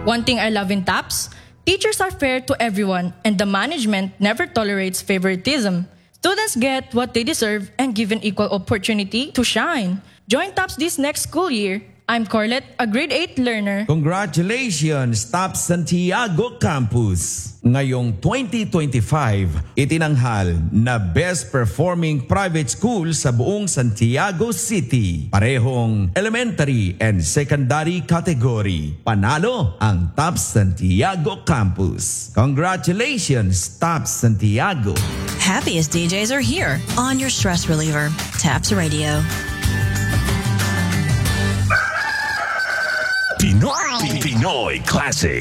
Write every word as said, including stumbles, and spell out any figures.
One thing I love in TAPS, teachers are fair to everyone and the management never tolerates favoritism. Students get what they deserve and given equal opportunity to shine. Join TAPS this next school year. I'm Corlette, a grade eight learner. Congratulations, TAPS Santiago Campus! Ngayong twenty twenty-five, itinanghal na Best Performing Private School sa buong Santiago City. Parehong elementary and secondary category. Panalo ang TAPS Santiago Campus. Congratulations, TAPS Santiago! Happiest D Js are here on your stress reliever, TAPS Radio. Pinoy, Pinoy Classic.